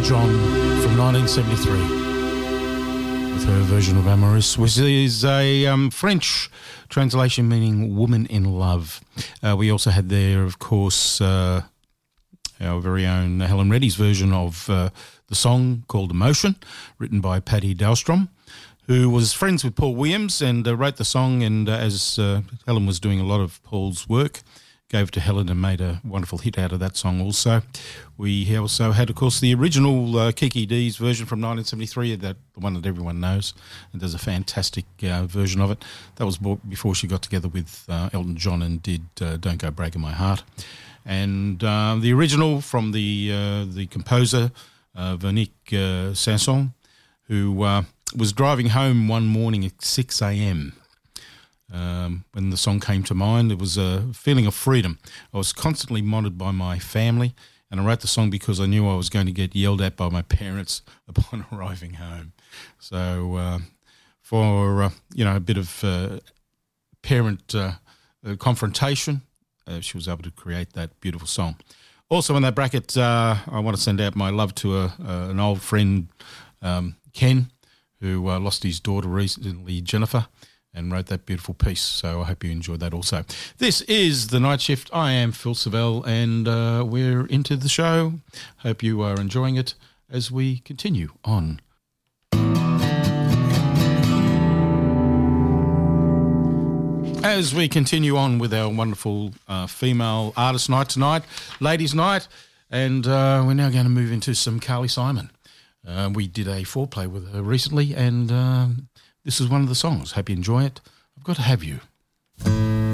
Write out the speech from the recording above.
John from 1973 with her version of Amoureuse, which is a French translation meaning woman in love. We also had there, of course, our very own Helen Reddy's version of the song called Emotion, written by Paddy Dahlstrom, who was friends with Paul Williams and wrote the song, and as Helen was doing a lot of Paul's work, gave it to Helen and made a wonderful hit out of that song also. We also had, of course, the original Kiki D's version from 1973, the one that everyone knows, and there's a fantastic version of it. That was before she got together with Elton John and did Don't Go Breaking My Heart. And the original from the composer, Veronique Sanson, who was driving home one morning at 6 a.m., when the song came to mind. It was a feeling of freedom. I was constantly monitored by my family, and I wrote the song because I knew I was going to get yelled at by my parents upon arriving home. So for a bit of parent confrontation, she was able to create that beautiful song. Also in that bracket, I want to send out my love to an old friend, Ken, who lost his daughter recently, Jennifer, and wrote that beautiful piece. So I hope you enjoyed that also. This is The Night Shift. I am Phil Savell, and we're into the show. Hope you are enjoying it as we continue on. As we continue on with our wonderful female artist night tonight, ladies' night, and we're now going to move into some Carly Simon. We did a foreplay with her recently, and this is one of the songs. Hope you enjoy it. I've got to have you.